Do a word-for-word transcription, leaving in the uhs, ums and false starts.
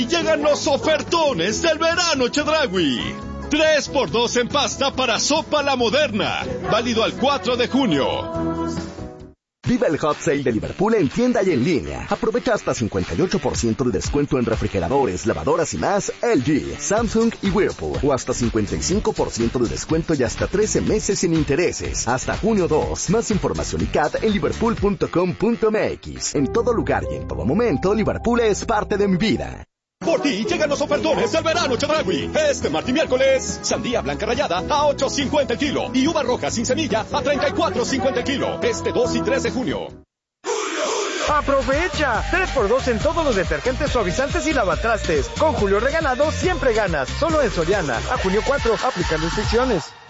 Y llegan los ofertones del verano Chedraui. tres por dos en pasta para sopa La Moderna. Válido al cuatro de junio. Viva el Hot Sale de Liverpool en tienda y en línea. Aprovecha hasta cincuenta y ocho por ciento de descuento en refrigeradores, lavadoras y más L G, Samsung y Whirlpool. O hasta cincuenta y cinco por ciento de descuento y hasta trece meses sin intereses. Hasta junio dos. Más información y C A T en liverpool punto com punto m x. En todo lugar y en todo momento, Liverpool es parte de mi vida. Por ti llegan los ofertones del verano Chedraui. Este martes y miércoles, sandía blanca rallada a ocho cincuenta el kilo y uva roja sin semilla a treinta y cuatro cincuenta el kilo. Este dos y tres de junio. ¡Aprovecha! tres por dos en todos los detergentes, suavizantes y lavatrastes. Con Julio Regalado siempre ganas. Solo en Soriana. A junio cuatro, aplican restricciones.